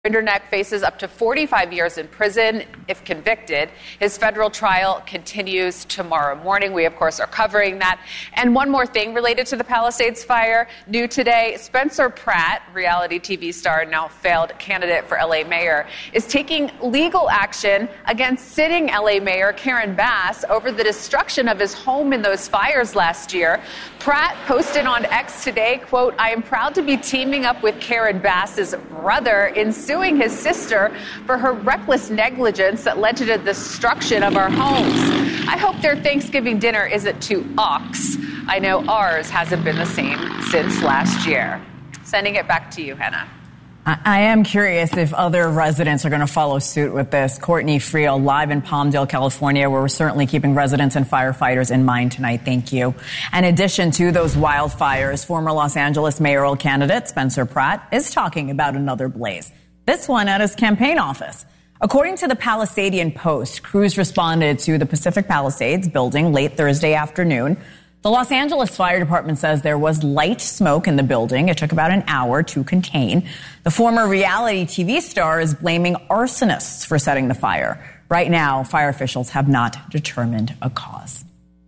Rinderknecht faces up to 45 years in prison if convicted. His federal trial continues tomorrow morning. We, of course, are covering that. And one more thing related to the Palisades fire. New today, Spencer Pratt, reality TV star, now failed candidate for L.A. mayor, is taking legal action against sitting L.A. Mayor Karen Bass over the destruction of his home in those fires last year. Pratt posted on X today, quote, "I am proud to be teaming up with Karen Bass's brother in suing his sister for her reckless negligence that led to the destruction of our homes. I hope their Thanksgiving dinner isn't too ox. I know ours hasn't been the same since last year." Sending it back to you, Hannah. I am curious if other residents are going to follow suit with this. Courtney Friel, live in Palmdale, California, where we're certainly keeping residents and firefighters in mind tonight. Thank you. In addition to those wildfires, former Los Angeles mayoral candidate Spencer Pratt is talking about another blaze. This one at his campaign office. According to the Palasadian Post, crews responded to the Pacific Palisades building late Thursday afternoon. The Los Angeles Fire Department says there was light smoke in the building. It took about an hour to contain. The former reality TV star is blaming arsonists for setting the fire. Right now, fire officials have not determined a cause.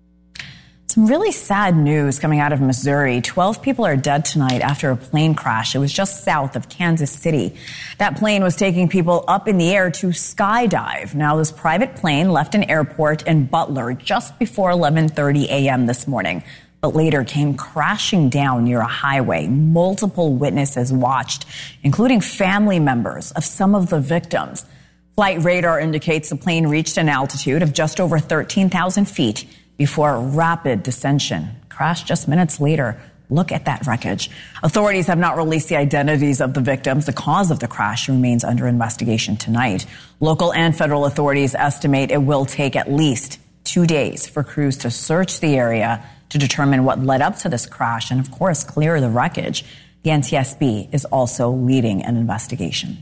Some really sad news coming out of Missouri. 12 people are dead tonight after a plane crash. It was just south of Kansas City. That plane was taking people up in the air to skydive. Now, this private plane left an airport in Butler just before 11:30 a.m. this morning, but later came crashing down near a highway. Multiple witnesses watched, including family members of some of the victims. Flight radar indicates the plane reached an altitude of just over 13,000 feet before rapid descension. Crashed just minutes later. Look at that wreckage. Authorities have not released the identities of the victims. The cause of the crash remains under investigation tonight. Local and federal authorities estimate it will take at least 2 days for crews to search the area to determine what led up to this crash and, of course, clear the wreckage. The NTSB is also leading an investigation.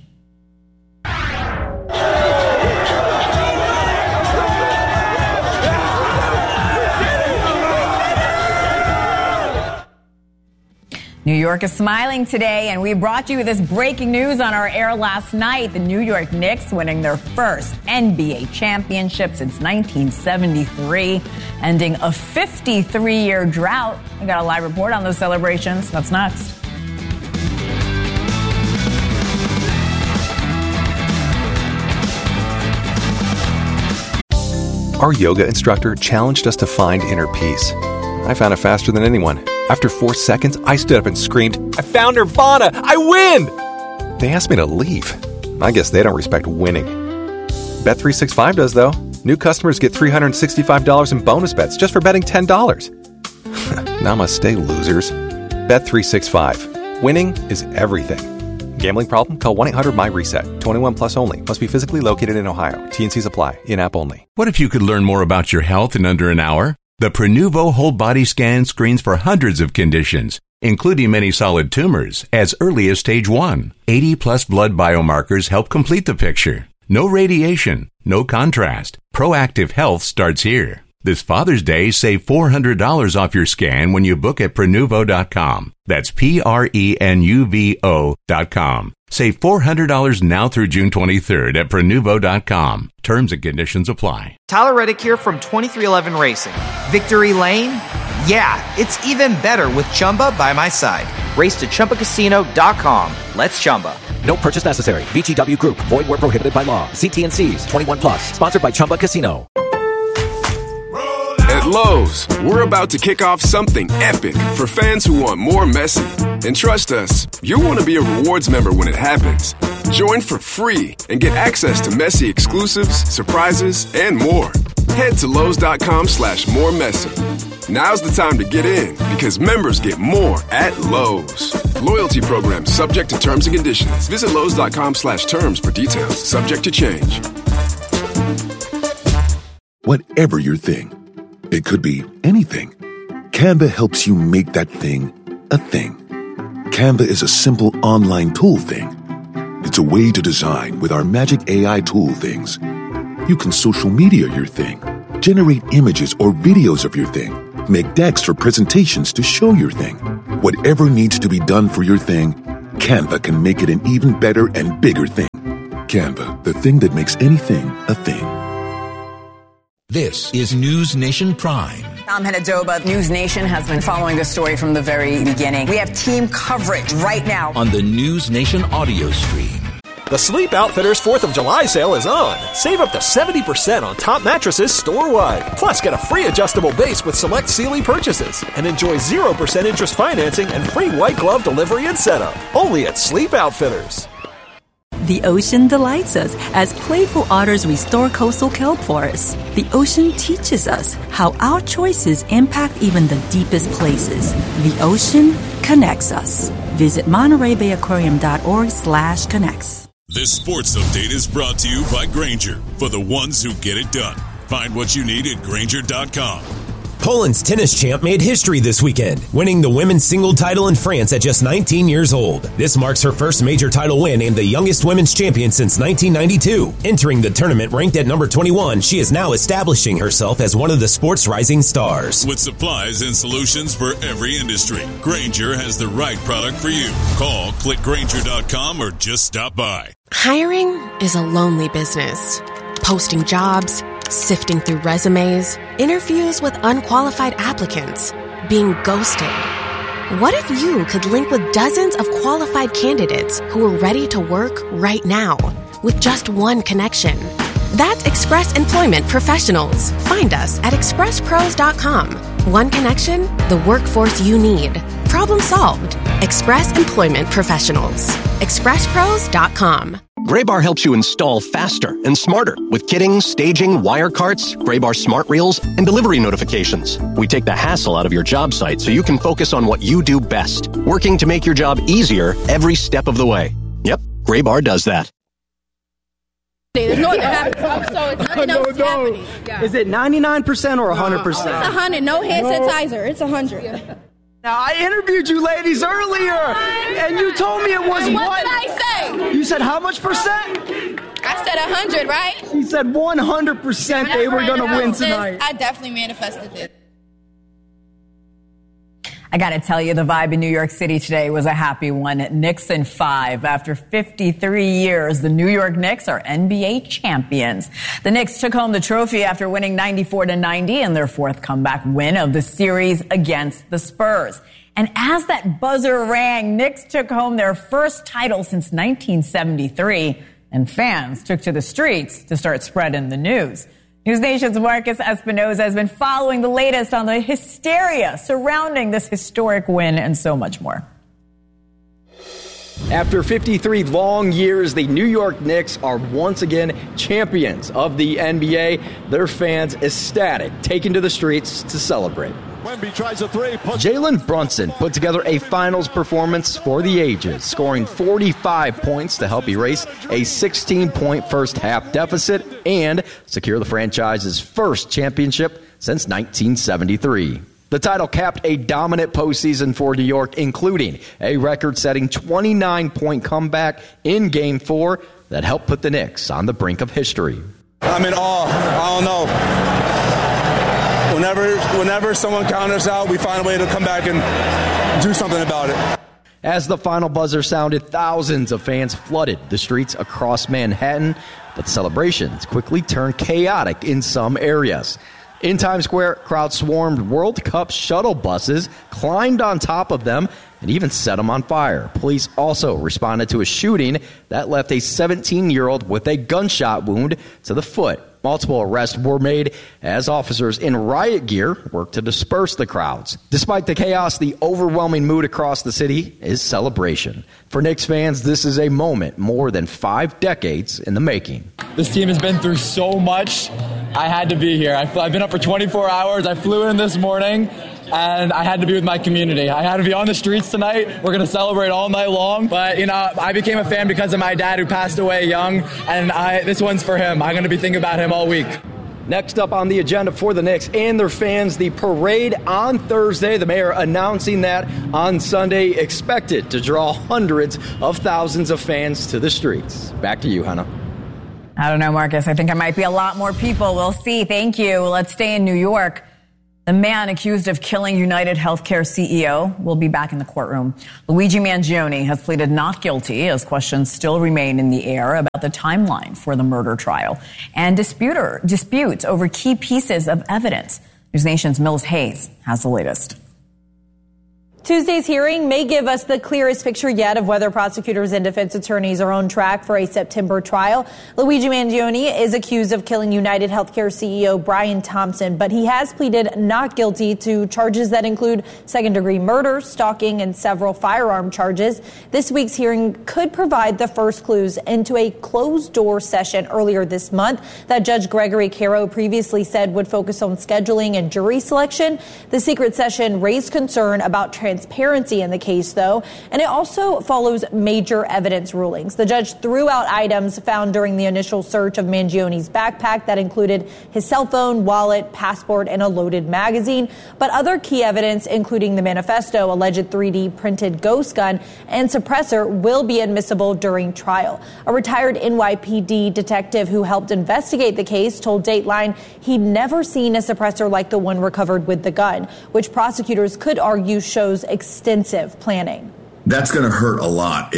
New York is smiling today, and we brought you this breaking news on our air last night. The New York Knicks winning their first NBA championship since 1973, ending a 53-year drought. We got a live report on those celebrations. That's next. Our yoga instructor challenged us to find inner peace. I found it faster than anyone. After 4 seconds, I stood up and screamed, "I found Nirvana! I win!" They asked me to leave. I guess they don't respect winning. Bet365 does, though. New customers get $365 in bonus bets just for betting $10. Namaste, losers. Bet365. Winning is everything. Gambling problem? Call 1-800-MY-RESET. 21 plus only. Must be physically located in Ohio. T&Cs apply. In-app only. What if you could learn more about your health in under an hour? The Prenuvo whole body scan screens for hundreds of conditions, including many solid tumors, as early as stage 1. 80-plus blood biomarkers help complete the picture. No radiation, no contrast. Proactive health starts here. This Father's Day, save $400 off your scan when you book at Prenuvo.com. That's Prenuvo.com. Save $400 now through June 23rd at Prenuvo.com. Terms and conditions apply. Tyler Reddick here from 2311 Racing. Victory Lane? Yeah, it's even better with Chumba by my side. Race to ChumbaCasino.com. Let's Chumba. No purchase necessary. VGW Group. Void where prohibited by law. See T&Cs. 21 plus. Sponsored by Chumba Casino. At Lowe's, we're about to kick off something epic for fans who want more Messi. And trust us, you'll want to be a rewards member when it happens. Join for free and get access to Messi exclusives, surprises, and more. Head to Lowe's.com/moremessy. Now's the time to get in because members get more at Lowe's. Loyalty program subject to terms and conditions. Visit Lowe's.com/terms for details. Subject to change. Whatever your thing, it could be anything. Canva helps you make that thing a thing. Canva is a simple online tool thing. It's a way to design with our magic AI tool things. You can social media your thing, generate images or videos of your thing, make decks or presentations to show your thing. Whatever needs to be done for your thing, Canva can make it an even better and bigger thing. Canva, the thing that makes anything a thing. This is News Nation Prime. I'm Henadoba. News Nation has been following this story from the very beginning. We have team coverage right now On the News Nation audio stream. The Sleep Outfitters 4th of July sale is on. Save up to 70% on top mattresses store-wide. Plus, get a free adjustable base with select Sealy purchases. And enjoy 0% interest financing and free white glove delivery and setup. Only at Sleep Outfitters. The ocean delights us as playful otters restore coastal kelp forests. The ocean teaches us how our choices impact even the deepest places. The ocean connects us. Visit MontereyBayAquarium.org/connects. This sports update is brought to you by Grainger, for the ones who get it done. Find what you need at Grainger.com. Poland's tennis champ made history this weekend, winning the women's single title in France at just 19 years old. This marks her first major title win and the youngest women's champion since 1992. Entering the tournament ranked at number 21, she is now establishing herself as one of the sport's rising stars. With supplies and solutions for every industry, Grainger has the right product for you. Call, click Grainger.com, or just stop by. Hiring is a lonely business. Posting jobs, sifting through resumes, interviews with unqualified applicants, being ghosted. What if you could link with dozens of qualified candidates who are ready to work right now with just one connection? That's Express Employment Professionals. Find us at expresspros.com. One connection, the workforce you need. Problem solved. Express Employment Professionals. expresspros.com. Graybar helps you install faster and smarter with kitting, staging, wire carts, Graybar smart reels, and delivery notifications. We take the hassle out of your job site so you can focus on what you do best, working to make your job easier every step of the way. Yep, Graybar does that. There's no other happening. So it's nothing else happening. Yeah. Is it 99% or 100%? It's 100. No hand sanitizer. It's 100. Now, I interviewed you ladies earlier, and you told me it was what did I say? You said how much percent? I said 100, right? She said 100% they were going to win tonight. I definitely manifested it. I got to tell you, the vibe in New York City today was a happy one. Knicks in 5. After 53 years, the New York Knicks are NBA champions. The Knicks took home the trophy after winning 94-90 in their 4th comeback win of the series against the Spurs. And as that buzzer rang, Knicks took home their first title since 1973, and fans took to the streets to start spreading the news. News Nation's Marcus Espinoza has been following the latest on the hysteria surrounding this historic win and so much more. After 53 long years, the New York Knicks are once again champions of the NBA. Their fans ecstatic, taking to the streets to celebrate. Wemby tries a three. Jalen Brunson put together a finals performance for the ages, scoring 45 points to help erase a 16-point first-half deficit and secure the franchise's first championship since 1973. The title capped a dominant postseason for New York, including a record-setting 29-point comeback in Game 4 that helped put the Knicks on the brink of history. I'm in awe. I don't know. Whenever someone counters out, we find a way to come back and do something about it. As the final buzzer sounded, thousands of fans flooded the streets across Manhattan, but celebrations quickly turned chaotic in some areas. In Times Square, crowds swarmed World Cup shuttle buses, climbed on top of them, and even set them on fire. Police also responded to a shooting that left a 17-year-old with a gunshot wound to the foot. Multiple arrests were made as officers in riot gear worked to disperse the crowds. Despite the chaos, the overwhelming mood across the city is celebration. For Knicks fans, this is a moment more than 5 decades in the making. This team has been through so much. I had to be here. I've been up for 24 hours. I flew in this morning, and I had to be with my community. I had to be on the streets tonight. We're going to celebrate all night long. But, I became a fan because of my dad who passed away young, and this one's for him. I'm going to be thinking about him all week. Next up on the agenda for the Knicks and their fans, the parade on Thursday. The mayor announcing that on Sunday, expected to draw hundreds of thousands of fans to the streets. Back to you, Hannah. I don't know, Marcus. I think it might be a lot more people. We'll see. Thank you. Let's stay in New York. The man accused of killing United Healthcare CEO will be back in the courtroom. Luigi Mangione has pleaded not guilty as questions still remain in the air about the timeline for the murder trial and disputes over key pieces of evidence. News Nation's Mills Hayes has the latest. Tuesday's hearing may give us the clearest picture yet of whether prosecutors and defense attorneys are on track for a September trial. Luigi Mangione is accused of killing United Healthcare CEO Brian Thompson, but he has pleaded not guilty to charges that include second-degree murder, stalking, and several firearm charges. This week's hearing could provide the first clues into a closed-door session earlier this month that Judge Gregory Caro previously said would focus on scheduling and jury selection. The secret session raised concern about transparency in the case, though, and it also follows major evidence rulings. The judge threw out items found during the initial search of Mangione's backpack that included his cell phone, wallet, passport, and a loaded magazine. But other key evidence, including the manifesto, alleged 3D printed ghost gun, and suppressor, will be admissible during trial. A retired NYPD detective who helped investigate the case told Dateline he'd never seen a suppressor like the one recovered with the gun, which prosecutors could argue shows extensive planning. That's going to hurt a lot.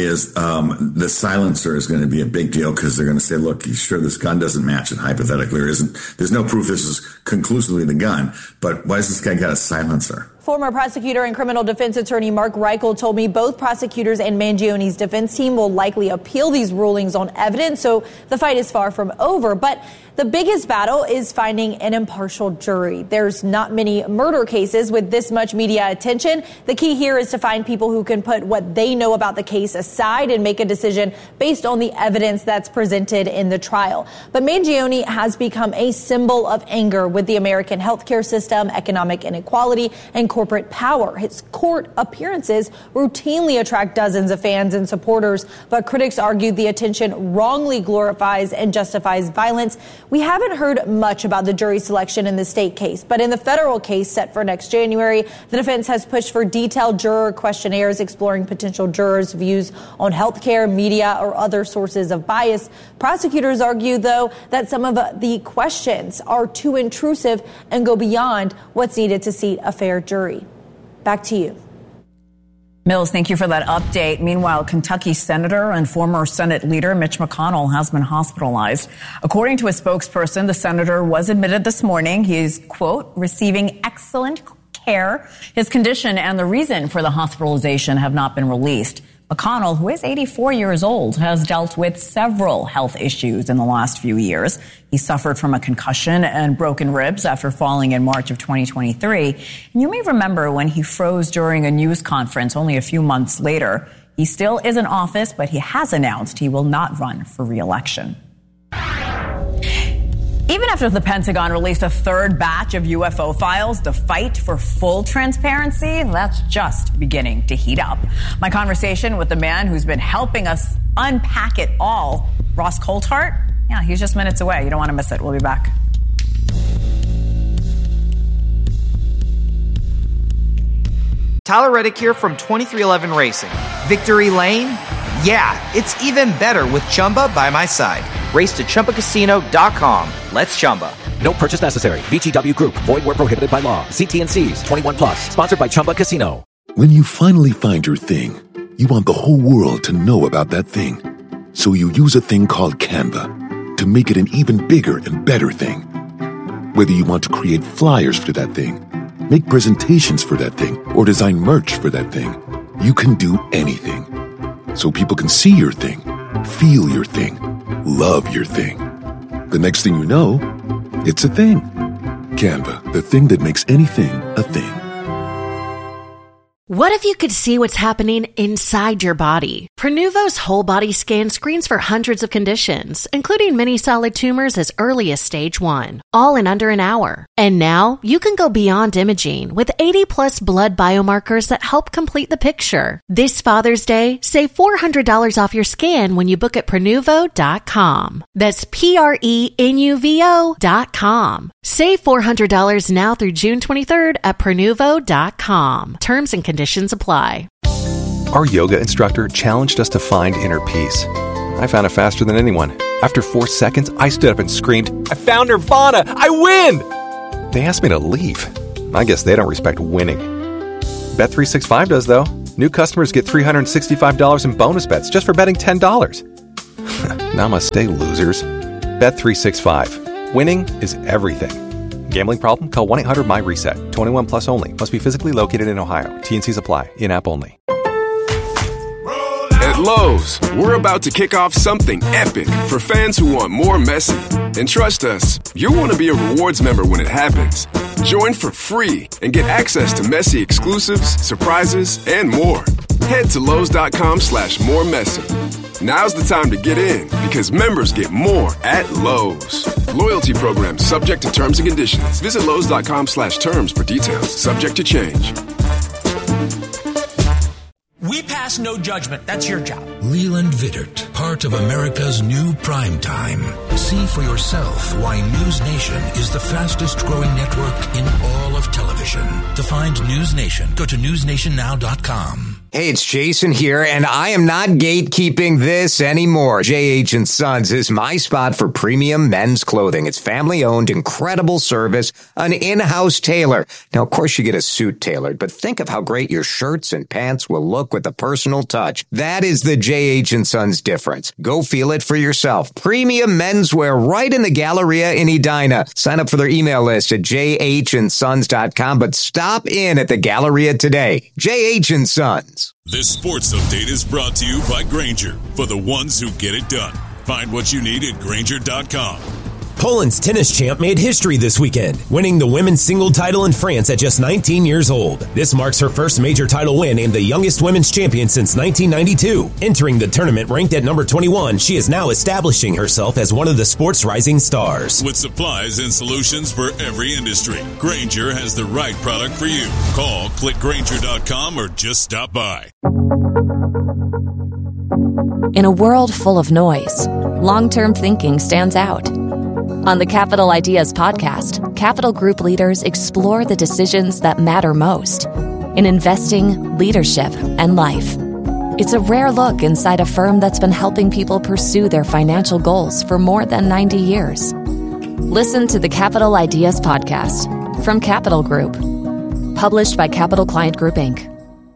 The silencer is going to be a big deal because they're going to say, look, you sure this gun doesn't match it hypothetically, or isn't? There's no proof this is conclusively the gun, but why has this guy got a silencer? Former prosecutor and criminal defense attorney Mark Reichel told me both prosecutors and Mangione's defense team will likely appeal these rulings on evidence, so the fight is far from over. But the biggest battle is finding an impartial jury. There's not many murder cases with this much media attention. The key here is to find people who can put what they know about the case aside and make a decision based on the evidence that's presented in the trial. But Mangione has become a symbol of anger with the American healthcare system, economic inequality, and corporate power. His court appearances routinely attract dozens of fans and supporters, but critics argue the attention wrongly glorifies and justifies violence. We haven't heard much about the jury selection in the state case, but in the federal case set for next January, the defense has pushed for detailed juror questionnaires exploring potential jurors' views on healthcare, media, or other sources of bias. Prosecutors argue, though, that some of the questions are too intrusive and go beyond what's needed to seat a fair jury. Back to you. Mills, thank you for that update. Meanwhile, Kentucky Senator and former Senate leader Mitch McConnell has been hospitalized. According to a spokesperson, the senator was admitted this morning. He is, quote, receiving excellent care. His condition and the reason for the hospitalization have not been released. McConnell, who is 84 years old, has dealt with several health issues in the last few years. He suffered from a concussion and broken ribs after falling in March of 2023. And you may remember when he froze during a news conference only a few months later. He still is in office, but he has announced he will not run for re-election. Even after the Pentagon released a third batch of UFO files, the fight for full transparency, that's just beginning to heat up. My conversation with the man who's been helping us unpack it all, Ross Coulthart. Yeah, he's just minutes away. You don't want to miss it. We'll be back. Tyler Reddick here from 2311 Racing. Victory Lane? Yeah, it's even better with Chumba by my side. Race to ChumbaCasino.com. Let's Chumba. No purchase necessary. VGW Group. Void where prohibited by law. See T&Cs. 21 plus. Sponsored by Chumba Casino. When you finally find your thing, you want the whole world to know about that thing. So you use a thing called Canva to make it an even bigger and better thing. Whether you want to create flyers for that thing, make presentations for that thing, or design merch for that thing, you can do anything. So people can see your thing, feel your thing, love your thing. The next thing you know, it's a thing. Canva, the thing that makes anything a thing. What if you could see what's happening inside your body? Prenuvo's whole body scan screens for hundreds of conditions, including many solid tumors as early as stage 1, all in under an hour. And now you can go beyond imaging with 80 plus blood biomarkers that help complete the picture. This Father's Day, save $400 off your scan when you book at Prenuvo.com. That's Prenuvo.com. Save $400 now through June 23rd at Prenuvo.com. Terms and conditions apply. Our yoga instructor challenged us to find inner peace. I found it faster than anyone. After 4 seconds, I stood up and screamed, I found Nirvana! I win! They asked me to leave. I guess they don't respect winning. Bet365 does, though. New customers get $365 in bonus bets just for betting $10. Namaste, losers. Bet365. Winning is everything. Gambling problem? Call 1-800-MY-RESET. 21 plus only. Must be physically located in Ohio. T&Cs apply. In-app only. At Lowe's, we're about to kick off something epic for fans who want more Messi. And trust us, you'll want to be a rewards member when it happens. Join for free and get access to Messi exclusives, surprises, and more. Head to Lowe's.com/moremessy. Now's the time to get in because members get more at Lowe's. Loyalty program subject to terms and conditions. Visit Lowe's.com/terms for details. Subject to change. We pass no judgment. That's your job. Leland Vittert, part of America's new primetime. See for yourself why News Nation is the fastest growing network in all of television. To find News Nation, go to newsnationnow.com. Hey, it's Jason here, and I am not gatekeeping this anymore. J.H. & Sons is my spot for premium men's clothing. It's family-owned, incredible service, an in-house tailor. Now, of course, you get a suit tailored, but think of how great your shirts and pants will look with a personal touch. That is the J.H. & Sons difference. Go feel it for yourself. Premium menswear right in the Galleria in Edina. Sign up for their email list at jhandsons.com, but stop in at the Galleria today. J.H. & Sons. This sports update is brought to you by Grainger, for the ones who get it done. Find what you need at Grainger.com. Poland's tennis champ made history this weekend, winning the women's single title in France at just 19 years old. This marks her first major title win and the youngest women's champion since 1992. Entering the tournament ranked at number 21, she is now establishing herself as one of the sport's rising stars. With supplies and solutions for every industry, Grainger has the right product for you. Call, click Grainger.com, or just stop by. In a world full of noise, long-term thinking stands out. On the Capital Ideas podcast, Capital Group leaders explore the decisions that matter most in investing, leadership, and life. It's a rare look inside a firm that's been helping people pursue their financial goals for more than 90 years. Listen to the Capital Ideas podcast from Capital Group, published by Capital Client Group, Inc.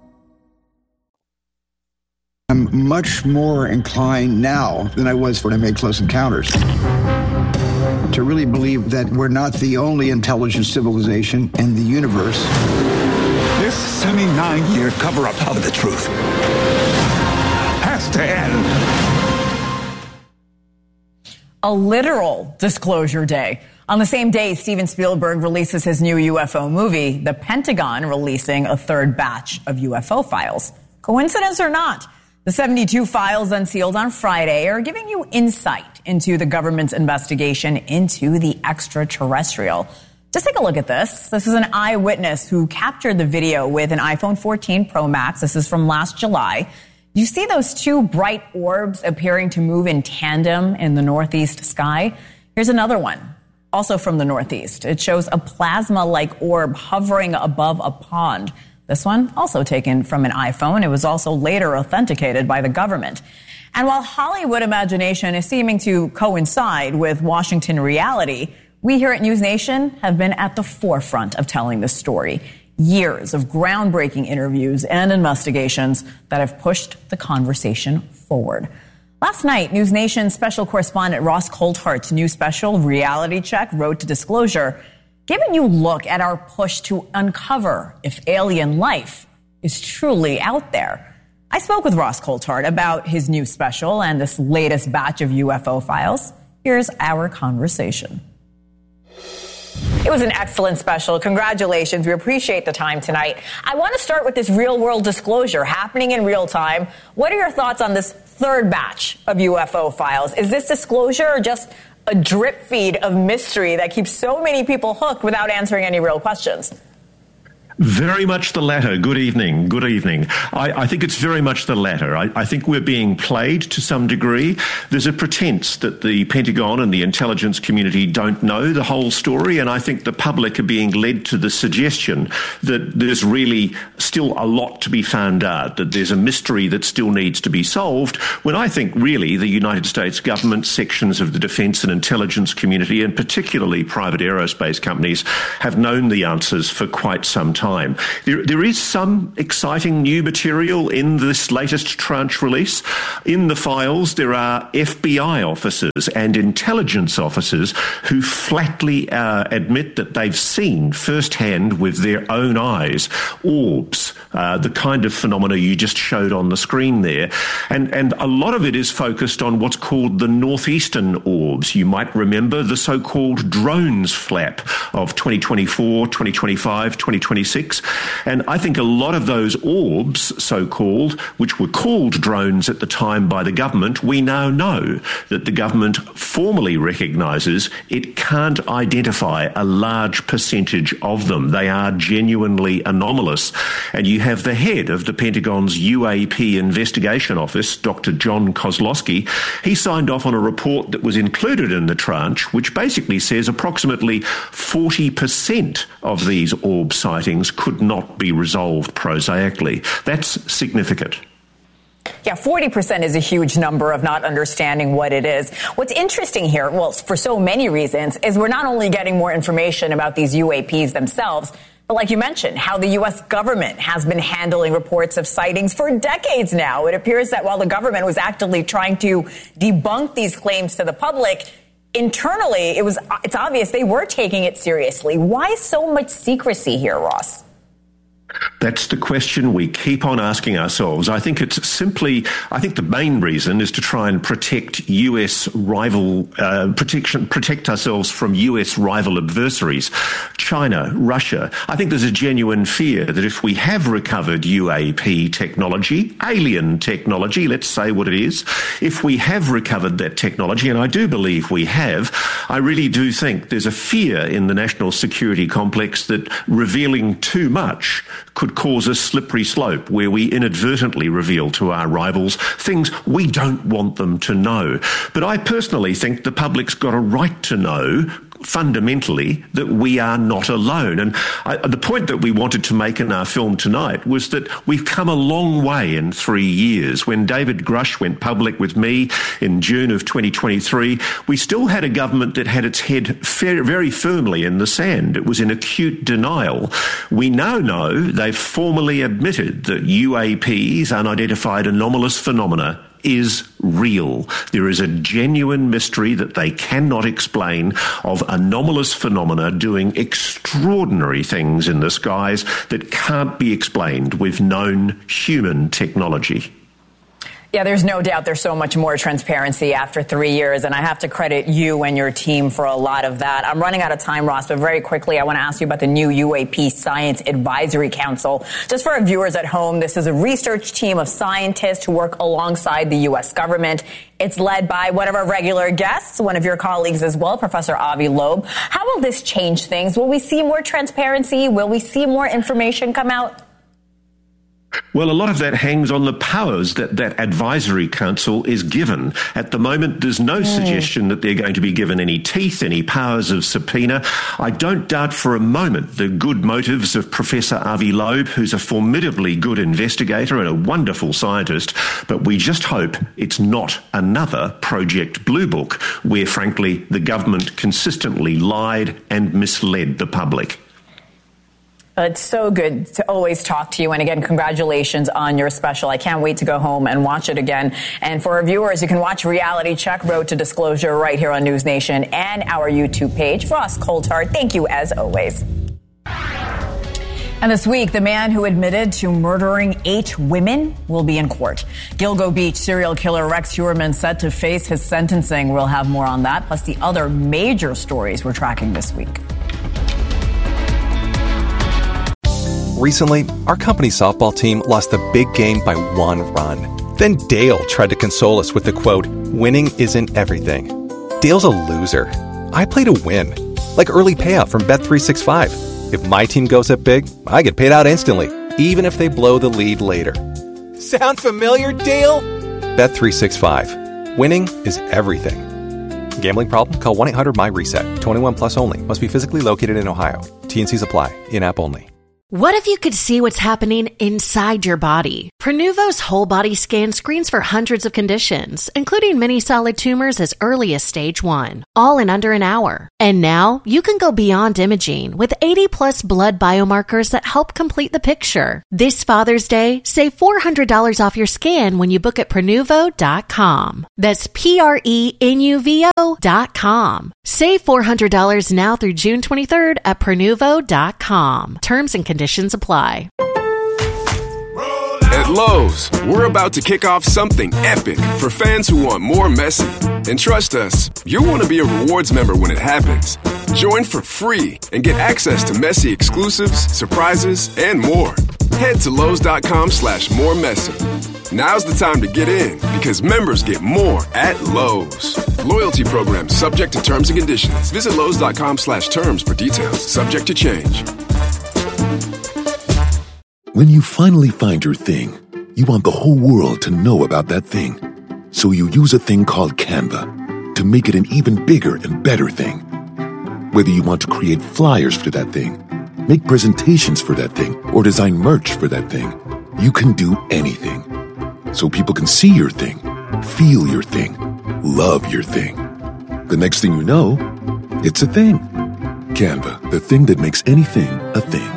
I'm much more inclined now than I was when I made Close Encounters to really believe that we're not the only intelligent civilization in the universe. This 79-year cover-up of the truth has to end. A literal disclosure day. On the same day, Steven Spielberg releases his new UFO movie, the Pentagon releasing a third batch of UFO files. Coincidence or not? The 72 files unsealed on Friday are giving you insight into the government's investigation into the extraterrestrial. Just take a look at this. This is an eyewitness who captured the video with an iPhone 14 Pro Max. This is from last July. You see those two bright orbs appearing to move in tandem in the northeast sky? Here's another one, also from the northeast. It shows a plasma-like orb hovering above a pond. This one, also taken from an iPhone. It was also later authenticated by the government. And while Hollywood imagination is seeming to coincide with Washington reality, we here at News Nation have been at the forefront of telling this story. Years of groundbreaking interviews and investigations that have pushed the conversation forward. Last night, News Nation special correspondent Ross Coulthart's new special, Reality Check, Road to Disclosure, gave a new look at our push to uncover if alien life is truly out there. I spoke with Ross Coulthart about his new special and this latest batch of UFO files. Here's our conversation. It was an excellent special. Congratulations. We appreciate the time tonight. I want to start with this real-world disclosure happening in real time. What are your thoughts on this third batch of UFO files? Is this disclosure or just a drip feed of mystery that keeps so many people hooked without answering any real questions? Very much the latter. Good evening. Good evening. I think it's very much the latter. I think we're being played to some degree. There's a pretense that the Pentagon and the intelligence community don't know the whole story, and I think the public are being led to the suggestion that there's really still a lot to be found out, that there's a mystery that still needs to be solved, when I think really the United States government, sections of the defence and intelligence community, and particularly private aerospace companies, have known the answers for quite some time. There is some exciting new material in this latest tranche release. In the files, there are FBI officers and intelligence officers who flatly admit that they've seen firsthand with their own eyes orbs, the kind of phenomena you just showed on the screen there. And a lot of it is focused on what's called the northeastern orbs. You might remember the so-called drones flap of 2024, 2025, 2026. And I think a lot of those orbs, so-called, which were called drones at the time by the government, we now know that the government formally recognises it can't identify a large percentage of them. They are genuinely anomalous. And you have the head of the Pentagon's UAP investigation office, Dr. John Kozlowski. He signed off on a report that was included in the tranche, which basically says approximately 40% of these orb sightings could not be resolved prosaically. That's significant. Yeah, 40% is a huge number of not understanding what it is. What's interesting here, well, for so many reasons, is we're not only getting more information about these UAPs themselves, but like you mentioned, how the U.S. government has been handling reports of sightings for decades now. It appears that while the government was actively trying to debunk these claims to the public, internally, it's obvious they were taking it seriously. Why so much secrecy here, Ross? That's the question we keep on asking ourselves. I think the main reason is to try and protect U.S. protect ourselves from U.S. rival adversaries, China, Russia. I think there's a genuine fear that if we have recovered UAP technology, alien technology, let's say what it is, if we have recovered that technology, and I do believe we have, I really do think there's a fear in the national security complex that revealing too much could cause a slippery slope where we inadvertently reveal to our rivals things we don't want them to know. But I personally think the public's got a right to know, fundamentally, that we are not alone. And the point that we wanted to make in our film tonight was that we've come a long way in 3 years. When David Grush went public with me in June of 2023, we still had a government that had its head very firmly in the sand. It was in acute denial. We now know they've formally admitted that UAPs, unidentified anomalous phenomena, is real. There is a genuine mystery that they cannot explain of anomalous phenomena doing extraordinary things in the skies that can't be explained with known human technology. Yeah, there's no doubt there's so much more transparency after 3 years, and I have to credit you and your team for a lot of that. I'm running out of time, Ross, but very quickly, I want to ask you about the new UAP Science Advisory Council. Just for our viewers at home, this is a research team of scientists who work alongside the U.S. government. It's led by one of our regular guests, one of your colleagues as well, Professor Avi Loeb. How will this change things? Will we see more transparency? Will we see more information come out? Well, a lot of that hangs on the powers that advisory council is given. At the moment, there's no suggestion that they're going to be given any teeth, any powers of subpoena. I don't doubt for a moment the good motives of Professor Avi Loeb, who's a formidably good investigator and a wonderful scientist, but we just hope it's not another Project Blue Book, where, frankly, the government consistently lied and misled the public. It's so good to always talk to you. And again, congratulations on your special. I can't wait to go home and watch it again. And for our viewers, you can watch Reality Check Road to Disclosure right here on News Nation and our YouTube page. Ross Coulthard, thank you as always. And this week, the man who admitted to murdering 8 women will be in court. Gilgo Beach serial killer Rex Heuermann set to face his sentencing. We'll have more on that, plus the other major stories we're tracking this week. Recently, our company softball team lost the big game by 1 run. Then Dale tried to console us with the quote, "Winning isn't everything." Dale's a loser. I play to win, like early payout from Bet365. If my team goes up big, I get paid out instantly, even if they blow the lead later. Sound familiar, Dale? Bet365. Winning is everything. Gambling problem? Call 1-800-MY-RESET. 21 plus only. Must be physically located in Ohio. T&Cs apply. In-app only. What if you could see what's happening inside your body? Prenuvo's whole body scan screens for hundreds of conditions, including many solid tumors as early as stage 1, all in under an hour. And now you can go beyond imaging with 80 plus blood biomarkers that help complete the picture. This Father's Day, save $400 off your scan when you book at Prenuvo.com. That's Prenuvo.com. Save $400 now through June 23rd at Prenuvo.com. Terms and conditions apply. At Lowe's, we're about to kick off something epic for fans who want more Messi. And trust us, you'll want to be a rewards member when it happens. Join for free and get access to Messi exclusives, surprises, and more. Head to Lowe's.com/more Messi. Now's the time to get in because members get more at Lowe's. Loyalty program subject to terms and conditions. Visit Lowe's.com/terms for details. Subject to change. When you finally find your thing, you want the whole world to know about that thing. So you use a thing called Canva to make it an even bigger and better thing. Whether you want to create flyers for that thing, make presentations for that thing, or design merch for that thing, you can do anything. So people can see your thing, feel your thing, love your thing. The next thing you know, it's a thing. Canva, the thing that makes anything a thing.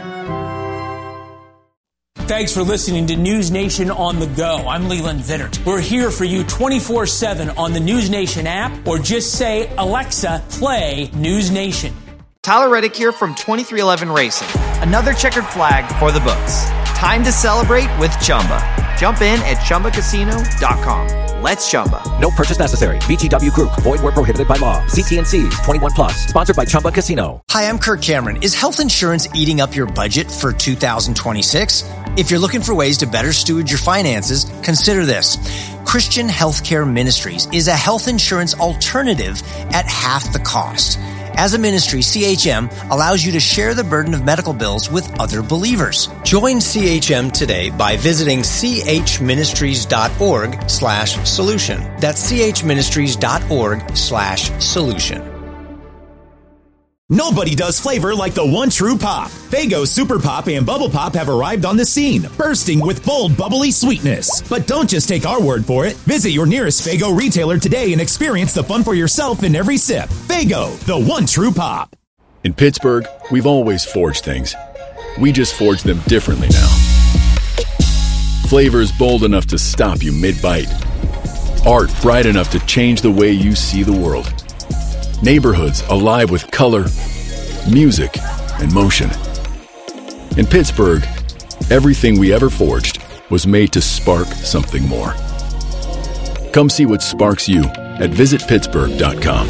Thanks for listening to News Nation on the Go. I'm Leland Vittert. We're here for you 24/7 on the News Nation app, or just say, Alexa, play News Nation. Tyler Reddick here from 2311 Racing. Another checkered flag for the books. Time to celebrate with Chumba. Jump in at ChumbaCasino.com. Let's Chumba. No purchase necessary. VGW Group. Void where prohibited by law. See T&Cs. 21 plus. Sponsored by Chumba Casino. Hi, I'm Kirk Cameron. Is health insurance eating up your budget for 2026? If you're looking for ways to better steward your finances, consider this. Christian Healthcare Ministries is a health insurance alternative at half the cost. As a ministry, CHM allows you to share the burden of medical bills with other believers. Join CHM today by visiting chministries.org/solution. That's chministries.org/solution. Nobody does flavor like the one true pop. Faygo Super Pop and Bubble Pop have arrived on the scene, bursting with bold, bubbly sweetness. But don't just take our word for it. Visit your nearest Faygo retailer today and experience the fun for yourself in every sip. Faygo, the one true pop. In Pittsburgh, we've always forged things. We just forge them differently now. Flavors bold enough to stop you mid-bite. Art bright enough to change the way you see the world. Neighborhoods alive with color, music, and motion. In Pittsburgh, everything we ever forged was made to spark something more. Come see what sparks you at visitpittsburgh.com.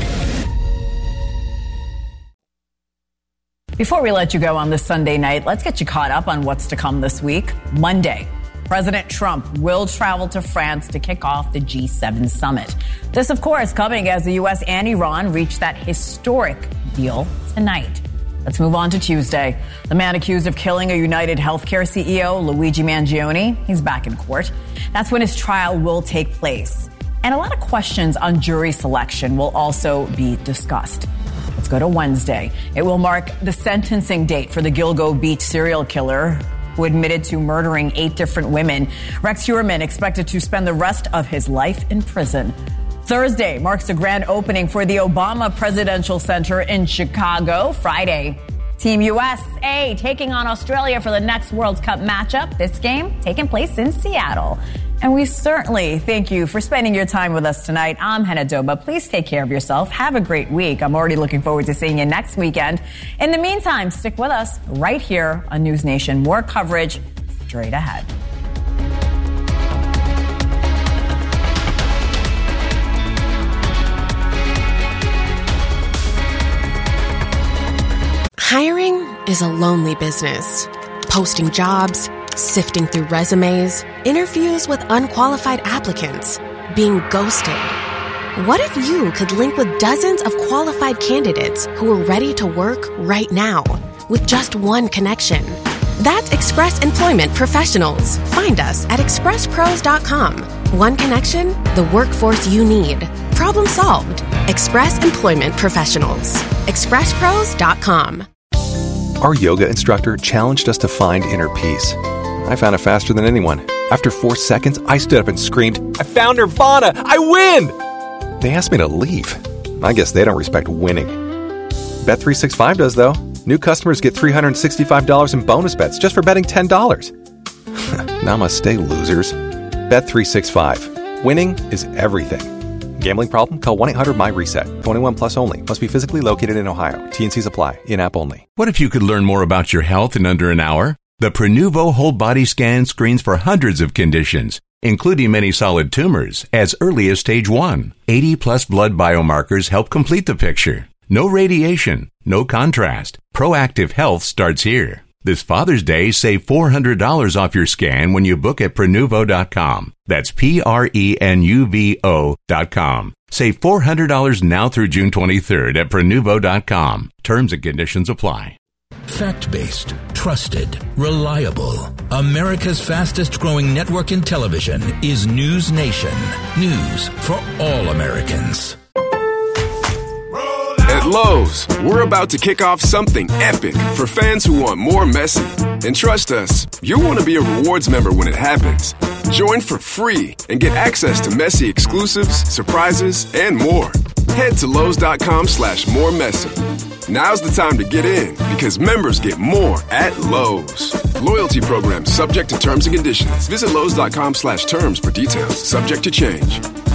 Before we let you go on this Sunday night, let's get you caught up on what's to come this week. Monday, President Trump will travel to France to kick off the G7 summit. This, of course, coming as the U.S. and Iran reach that historic deal tonight. Let's move on to Tuesday. The man accused of killing a United Healthcare CEO, Luigi Mangione, he's back in court. That's when his trial will take place. And a lot of questions on jury selection will also be discussed. Let's go to Wednesday. It will mark the sentencing date for the Gilgo Beach serial killer who admitted to murdering 8 different women. Rex Heuermann expected to spend the rest of his life in prison. Thursday marks the grand opening for the Obama Presidential Center in Chicago. Friday, Team USA taking on Australia for the next World Cup matchup. This game taking place in Seattle. And we certainly thank you for spending your time with us tonight. I'm Hannah Doba. Please take care of yourself. Have a great week. I'm already looking forward to seeing you next weekend. In the meantime, stick with us right here on News Nation. More coverage straight ahead. Hiring is a lonely business. Posting jobs, sifting through resumes, interviews with unqualified applicants, being ghosted. What if you could link with dozens of qualified candidates who are ready to work right now? with just one connection. That's Express Employment Professionals. Find us at expresspros.com. One connection, the workforce you need. Problem solved. Express Employment Professionals. expresspros.com. Our yoga instructor challenged us to find inner peace. I found it faster than anyone. After 4 seconds, I stood up and screamed, "I found Nirvana! I win!" They asked me to leave. I guess they don't respect winning. Bet365 does, though. New customers get $365 in bonus bets just for betting $10. Namaste, losers. Bet365. Winning is everything. Gambling problem? Call 1-800-MY-RESET. 21 plus only. Must be physically located in Ohio. T&Cs apply. In-app only. What if you could learn more about your health in under an hour? The Prenuvo whole body scan screens for hundreds of conditions, including many solid tumors, as early as stage 1. 80-plus blood biomarkers help complete the picture. No radiation, no contrast. Proactive health starts here. This Father's Day, save $400 off your scan when you book at Prenuvo.com. That's Prenuvo.com. Save $400 now through June 23rd at Prenuvo.com. Terms and conditions apply. Fact-based, trusted, reliable. America's fastest-growing network in television is News Nation. News for all Americans. At Lowe's, we're about to kick off something epic for fans who want more Messi. And trust us, you'll want to be a rewards member when it happens. Join for free and get access to Messi exclusives, surprises, and more. Head to Lowe's.com/moremessy. Now's the time to get in because members get more at Lowe's. Loyalty program subject to terms and conditions. Visit Lowe's.com/terms for details. Subject to change.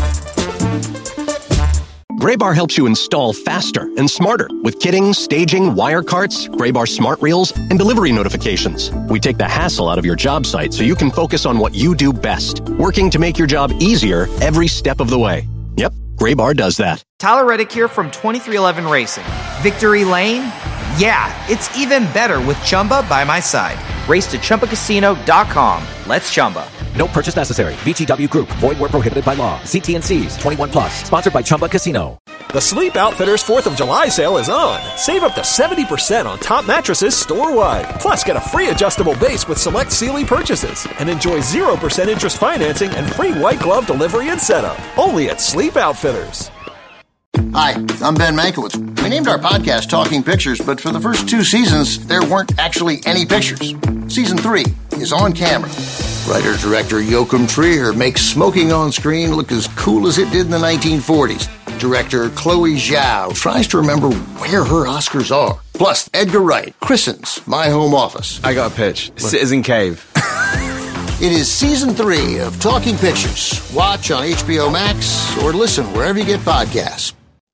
Graybar helps you install faster and smarter with kitting, staging, wire carts, Graybar smart reels, and delivery notifications. We take the hassle out of your job site so you can focus on what you do best, working to make your job easier every step of the way. Yep, Graybar does that. Tyler Reddick here from 2311 Racing. Victory Lane? Yeah, it's even better with Chumba by my side. Race to ChumbaCasino.com. Let's Chumba. No purchase necessary. VGW Group. Void where prohibited by law. See T&Cs. 21 plus. Sponsored by Chumba Casino. The Sleep Outfitters 4th of July sale is on. Save up to 70% on top mattresses store-wide. Plus, get a free adjustable base with select Sealy purchases. And enjoy 0% interest financing and free white glove delivery and setup. Only at Sleep Outfitters. Hi, I'm Ben Mankiewicz. We named our podcast Talking Pictures, but for the first 2 seasons, there weren't actually any pictures. Season 3 is on camera. Writer-director Joachim Trier makes smoking on screen look as cool as it did in the 1940s. Director Chloe Zhao tries to remember where her Oscars are. Plus, Edgar Wright christens My Home Office. I got a pitch. Citizen Cave. It is Season 3 of Talking Pictures. Watch on HBO Max or listen wherever you get podcasts.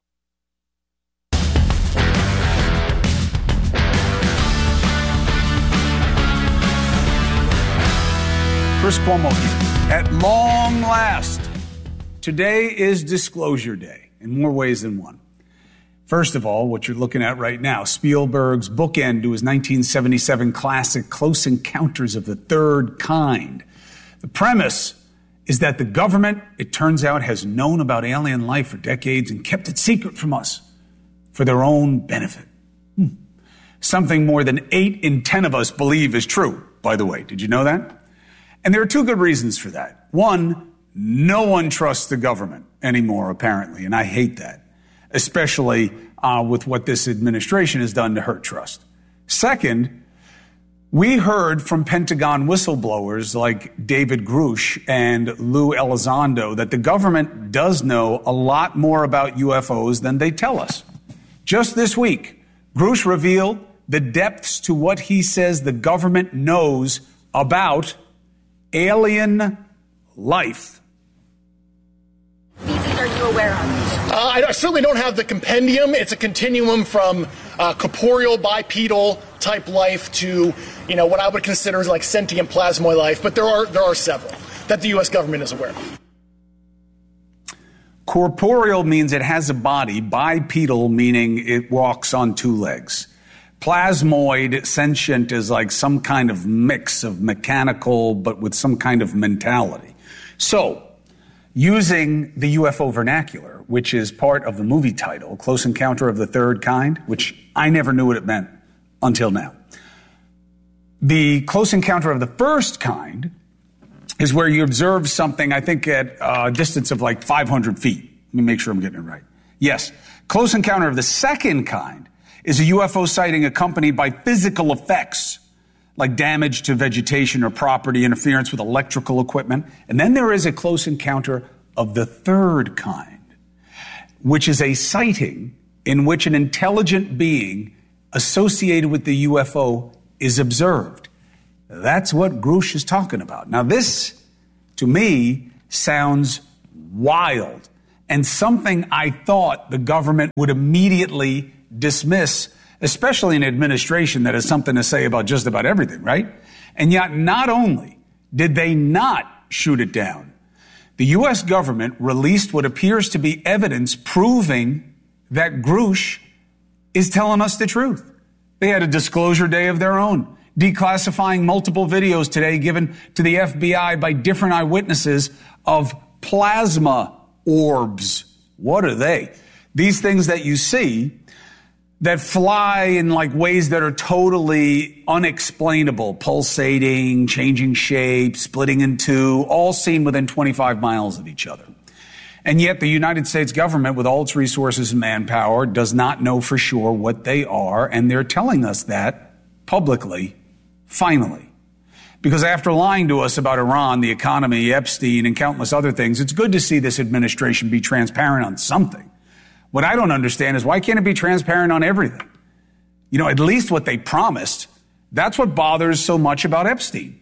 Chris Cuomo here. At long last, today is Disclosure Day in more ways than one. First of all, what you're looking at right now, Spielberg's bookend to his 1977 classic Close Encounters of the Third Kind. The premise is that the government, it turns out, has known about alien life for decades and kept it secret from us for their own benefit. Something more than 8 in 10 of us believe is true, by the way. Did you know that? And there are 2 good reasons for that. One, no one trusts the government anymore, apparently, and I hate that, especially with what this administration has done to hurt trust. Second, we heard from Pentagon whistleblowers like David Grush and Lou Elizondo that the government does know a lot more about UFOs than they tell us. Just this week, Grush revealed the depths to what he says the government knows about alien life. Species are you aware of? I certainly don't have the compendium. It's a continuum from corporeal bipedal type life to, what I would consider as like sentient plasmoid life. But there are several that the U.S. government is aware of. Corporeal means it has a body. Bipedal meaning it walks on 2 legs. Plasmoid, sentient, is like some kind of mix of mechanical, but with some kind of mentality. So, using the UFO vernacular, which is part of the movie title, Close Encounter of the Third Kind, which I never knew what it meant until now. The close encounter of the first kind is where you observe something, I think, at a distance of like 500 feet. Let me make sure I'm getting it right. Yes. Close encounter of the second kind is a UFO sighting accompanied by physical effects, like damage to vegetation or property, interference with electrical equipment. And then there is a close encounter of the third kind, which is a sighting in which an intelligent being associated with the UFO is observed. That's what Grush is talking about. Now, this, to me, sounds wild and something I thought the government would immediately dismiss, especially an administration that has something to say about just about everything, right? And yet, not only did they not shoot it down, the U.S. government released what appears to be evidence proving that Grush is telling us the truth. They had a disclosure day of their own, declassifying multiple videos today given to the FBI by different eyewitnesses of plasma orbs. What are they? These things that you see that fly in like ways that are totally unexplainable, pulsating, changing shape, splitting in two, all seen within 25 miles of each other. And yet the United States government, with all its resources and manpower, does not know for sure what they are, and they're telling us that publicly, finally. Because after lying to us about Iran, the economy, Epstein, and countless other things, it's good to see this administration be transparent on something. What I don't understand is why can't it be transparent on everything? You know, at least what they promised. That's what bothers so much about Epstein.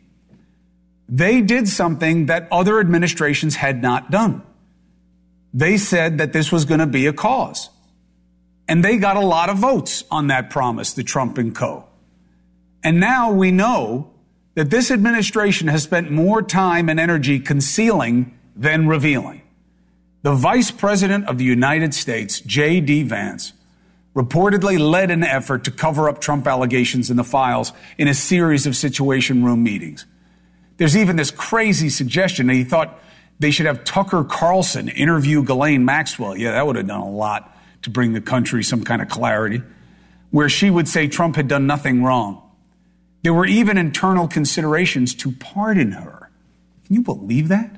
They did something that other administrations had not done. They said that this was going to be a cause. And they got a lot of votes on that promise, the Trump and co. And now we know that this administration has spent more time and energy concealing than revealing. The Vice President of the United States, J.D. Vance, reportedly led an effort to cover up Trump allegations in the files in a series of Situation Room meetings. There's even this crazy suggestion that he thought they should have Tucker Carlson interview Ghislaine Maxwell. Yeah, that would have done a lot to bring the country some kind of clarity, where she would say Trump had done nothing wrong. There were even internal considerations to pardon her. Can you believe that?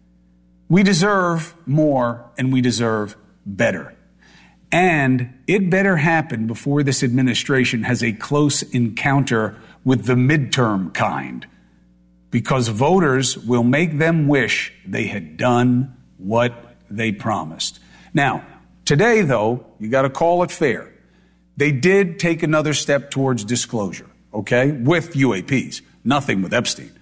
We deserve more and we deserve better. And it better happen before this administration has a close encounter with the midterm kind, because voters will make them wish they had done what they promised. Now, today, though, you got to call it fair. They did take another step towards disclosure, okay, with UAPs, nothing with Epstein.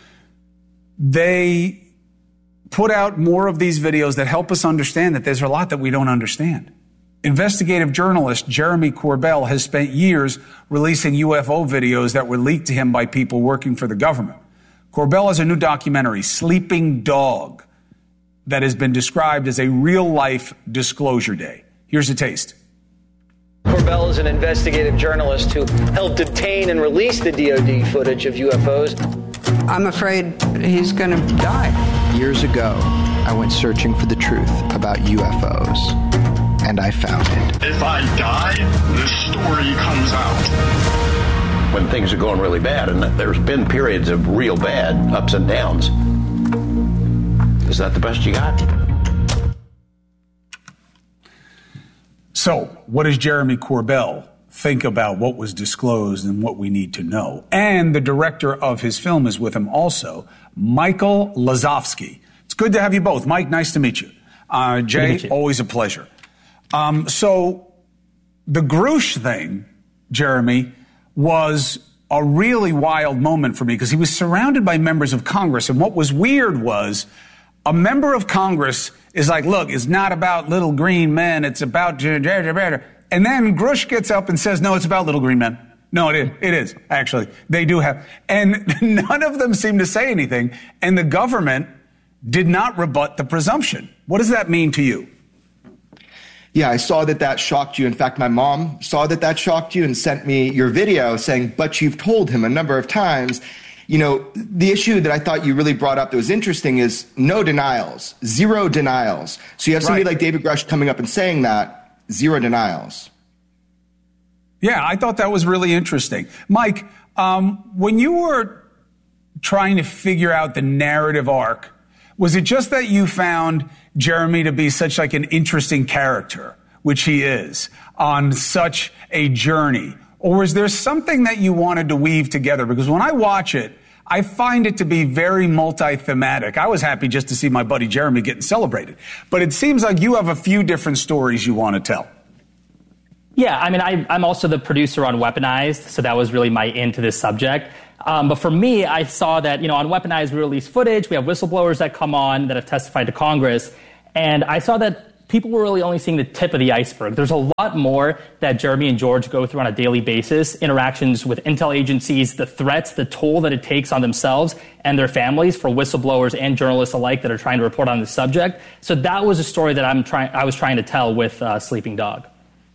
They put out more of these videos that help us understand that there's a lot that we don't understand. Investigative journalist Jeremy Corbell has spent years releasing UFO videos that were leaked to him by people working for the government. Corbell has a new documentary, Sleeping Dog, that has been described as a real-life disclosure day. Here's a taste. Corbell is an investigative journalist who helped obtain and release the DoD footage of UFOs. I'm afraid he's going to die. Years ago, I went searching for the truth about UFOs, and I found it. If I die, this story comes out. When things are going really bad, and there's been periods of real bad ups and downs, is that the best you got? So, what does Jeremy Corbell think about what was disclosed and what we need to know? And the director of his film is with him also, Michael Lazowski. It's good to have you both. Mike, nice to meet you. Jay, always a pleasure. So, the Grush thing, Jeremy, was a really wild moment for me because he was surrounded by members of Congress. And what was weird was a member of Congress is like, look, it's not about little green men. It's about... And then Grush gets up and says, no, it's about little green men. No, it is, actually. They do have... And none of them seem to say anything. And the government did not rebut the presumption. What does that mean to you? Yeah, I saw that shocked you. In fact, my mom saw that shocked you and sent me your video saying, but you've told him a number of times. You know, the issue that I thought you really brought up that was interesting is no denials, zero denials. So you have somebody like David Grush coming up and saying that, zero denials. Yeah, I thought that was really interesting. Mike, When you were trying to figure out the narrative arc, was it just that you found Jeremy to be such like an interesting character, which he is, on such a journey? Or was there something that you wanted to weave together? Because when I watch it, I find it to be very multi-thematic. I was happy just to see my buddy Jeremy getting celebrated. But it seems like you have a few different stories you want to tell. Yeah, I mean, I'm also the producer on Weaponized, so that was really my into this subject. But for me, I saw that, on Weaponized, we release footage. We have whistleblowers that come on that have testified to Congress. And I saw that people were really only seeing the tip of the iceberg. There's a lot more that Jeremy and George go through on a daily basis, interactions with intel agencies, the threats, the toll that it takes on themselves and their families for whistleblowers and journalists alike that are trying to report on this subject. So that was a story that I was trying to tell with Sleeping Dog.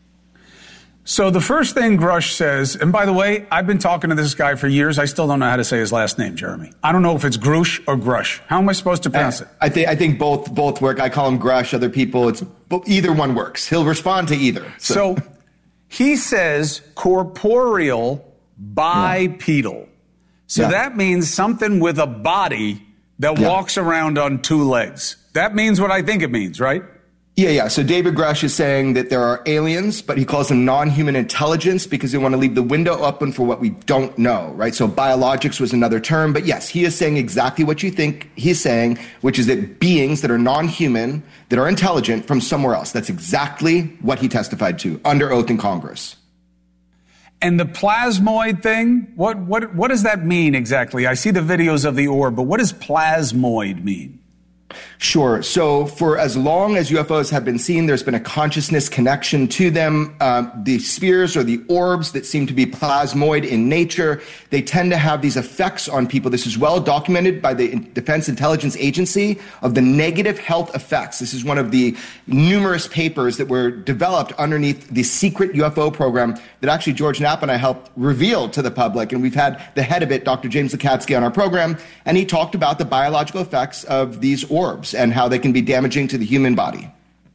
So the first thing Grush says, and by the way, I've been talking to this guy for years. I still don't know how to say his last name, Jeremy. I don't know if it's Grush or Grush. How am I supposed to pronounce it? I think both work. I call him Grush. Other people, either one works. He'll respond to either. So he says corporeal bipedal. So that means something with a body that walks around on two legs. That means what I think it means, right? Yeah. So David Grush is saying that there are aliens, but he calls them non-human intelligence because they want to leave the window open for what we don't know, right? So biologics was another term. But yes, he is saying exactly what you think he's saying, which is that beings that are non-human, that are intelligent from somewhere else. That's exactly what he testified to under oath in Congress. And the plasmoid thing, what does that mean exactly? I see the videos of the orb, but what does plasmoid mean? Sure. So for as long as UFOs have been seen, there's been a consciousness connection to them. The spheres or the orbs that seem to be plasmoid in nature, they tend to have these effects on people. This is well documented by the Defense Intelligence Agency of the negative health effects. This is one of the numerous papers that were developed underneath the secret UFO program that actually George Knapp and I helped reveal to the public. And we've had the head of it, Dr. James Lakatsky, on our program, and he talked about the biological effects of these orbs and how they can be damaging to the human body.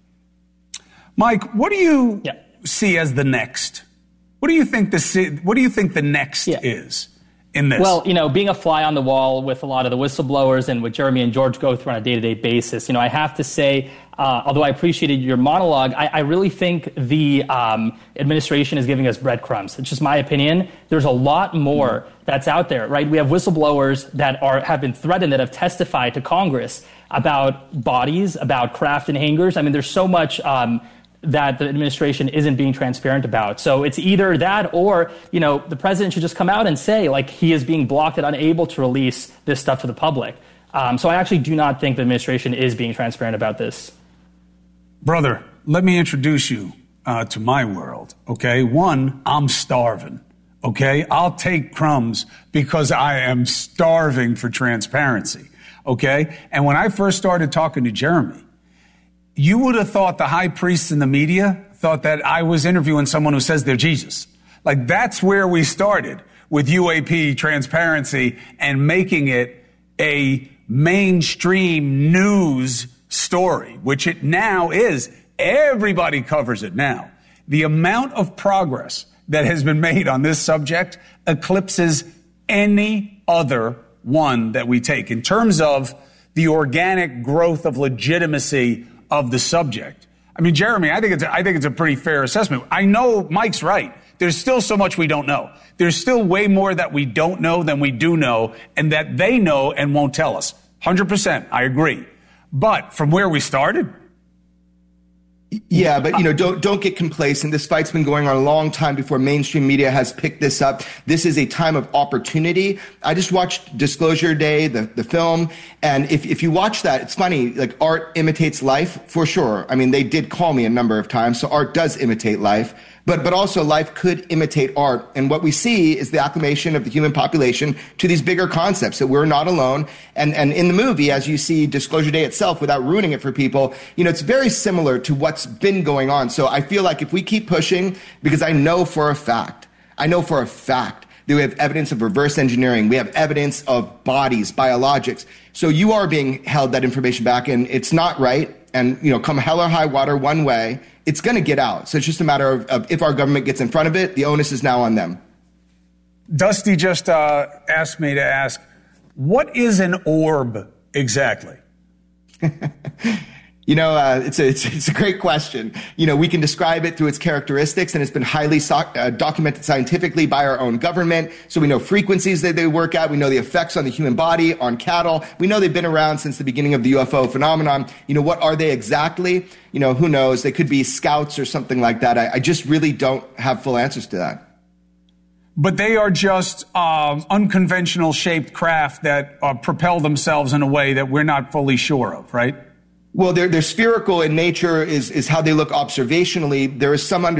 Mike, what do you see as the next? What do you think the next is in this? Well, being a fly on the wall with a lot of the whistleblowers and what Jeremy and George go through on a day-to-day basis, I have to say, although I appreciated your monologue, I really think the administration is giving us breadcrumbs. It's just my opinion. There's a lot more that's out there, right? We have whistleblowers that have been threatened, that have testified to Congress about bodies, about craft and hangars. I mean, there's so much that the administration isn't being transparent about. So it's either that or, the president should just come out and say, like, he is being blocked and unable to release this stuff to the public. So I actually do not think the administration is being transparent about this. Brother, let me introduce you to my world, okay? One, I'm starving, okay? I'll take crumbs because I am starving for transparency, okay? And when I first started talking to Jeremy, you would have thought the high priests in the media thought that I was interviewing someone who says they're Jesus. Like, that's where we started with UAP transparency and making it a mainstream news story, which it now is. Everybody covers it now. The amount of progress that has been made on this subject eclipses any other one that we take in terms of the organic growth of legitimacy of the subject. I mean, Jeremy, I think it's a pretty fair assessment. I know Mike's right. There's still so much we don't know. There's still way more that we don't know than we do know, and that they know and won't tell us. 100%, I agree. But from where we started? Yeah, but don't get complacent. This fight's been going on a long time before mainstream media has picked this up. This is a time of opportunity. I just watched Disclosure Day, the film, and if you watch that, it's funny, like, art imitates life for sure. I mean, they did call me a number of times, so art does imitate life. But also life could imitate art. And what we see is the acclimation of the human population to these bigger concepts, that we're not alone. And in the movie, as you see Disclosure Day itself, without ruining it for people, it's very similar to what's been going on. So I feel like if we keep pushing, because I know for a fact that we have evidence of reverse engineering. We have evidence of bodies, biologics. So you are being held that information back, and it's not right. And, come hell or high water one way, it's going to get out. So it's just a matter of if our government gets in front of it, the onus is now on them. Dusty just asked me to ask, what is an orb exactly? It's a great question. We can describe it through its characteristics, and it's been highly documented scientifically by our own government. So we know frequencies that they work at. We know the effects on the human body, on cattle. We know they've been around since the beginning of the UFO phenomenon. What are they exactly? Who knows? They could be scouts or something like that. I just really don't have full answers to that. But they are just unconventional shaped craft that propel themselves in a way that we're not fully sure of, right? Well, they're spherical in nature is how they look observationally. There is some